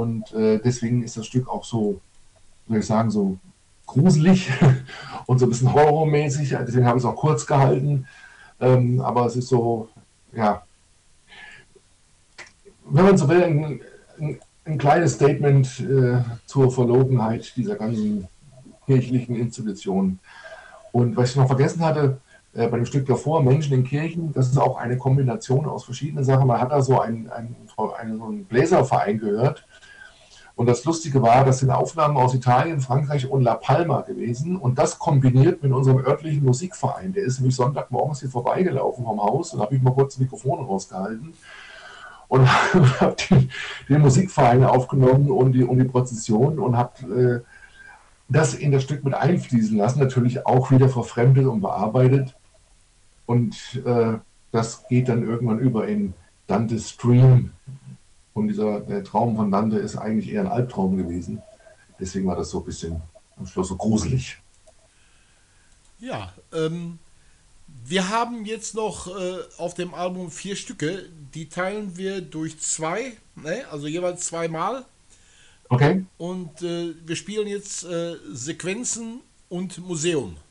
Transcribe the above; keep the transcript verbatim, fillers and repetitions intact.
und äh, deswegen ist das Stück auch so, soll ich sagen, so gruselig und so ein bisschen horrormäßig. Deswegen habe ich es auch kurz gehalten. Ähm, aber es ist so, ja, wenn man so will, ein, ein, ein kleines Statement äh, zur Verlogenheit dieser ganzen kirchlichen Institutionen. Und was ich noch vergessen hatte, äh, bei dem Stück davor, Menschen in Kirchen, das ist auch eine Kombination aus verschiedenen Sachen. Man hat da so einen, einen, einen, so einen Bläserverein gehört. Und das Lustige war, das sind Aufnahmen aus Italien, Frankreich und La Palma gewesen. Und das kombiniert mit unserem örtlichen Musikverein. Der ist nämlich Sonntagmorgens hier vorbeigelaufen vom Haus und habe ich mal kurz das Mikrofon rausgehalten und habe den, den Musikverein aufgenommen und die, und die Prozession und habe äh, das in das Stück mit einfließen lassen, natürlich auch wieder verfremdet und bearbeitet. Und äh, das geht dann irgendwann über in Dantes Dream. Und dieser der Traum von Dante ist eigentlich eher ein Albtraum gewesen. Deswegen war das so ein bisschen am Schluss so gruselig. Ja, ähm, wir haben jetzt noch äh, auf dem Album vier Stücke. Die teilen wir durch zwei, ne? Also jeweils zweimal. Okay? Und äh, wir spielen jetzt äh, Sequenzen und Museum.